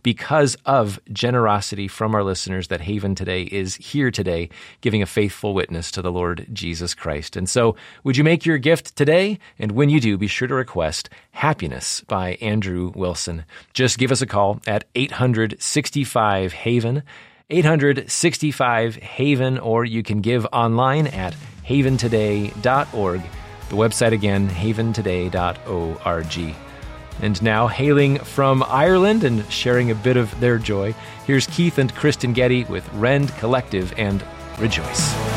because of generosity from our listeners that Haven Today is here today, giving a faithful witness to the Lord Jesus Christ. And so, would you make your gift today? And when you do, be sure to request Happiness by Andrew Wilson. Just give us a call at 865-HAVEN, 865-HAVEN, or you can give online at haventoday.org. The website again, haventoday.org. And now, hailing from Ireland and sharing a bit of their joy, here's Keith and Kristen Getty with Rend Collective and Rejoice.